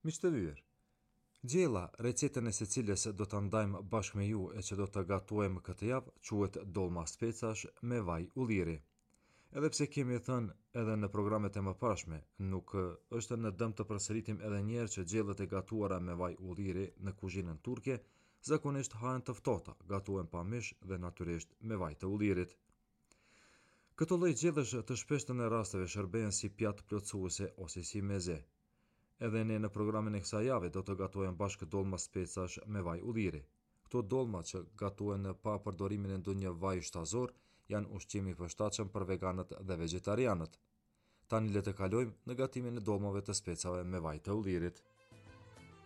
Miq të vyer, gjella, recetën e së cilës do ta ndajmë bashkë me ju e që do të gatuajmë këtë javë, quhet dolma specash me vaj ulliri. Edhe pse kemi thënë edhe në programet e mëparshme, nuk është në dëm të përsëritim edhe një herë që gjellët e gatuara me vaj ulliri në kuzhinën turke zakonisht hahen të ftohta, gatuhen pa mish dhe natyrisht me vaj të ullirit. Këto lloj gjellësh të shpeshta në rasteve shërbejnë si pjatë plotësuese ose si meze. Edhe ne në programin e kësaj jave do të gatojmë bashkë dolma specash me vaj ulliri. Këto dolma që gatuhen pa përdorimin e ndonjë vaji shtazor janë ushqim i përshtatshëm për veganët dhe vegetarianët. Tani le të kalojmë në gatimin e dolmave të specave me vaj të ullirit.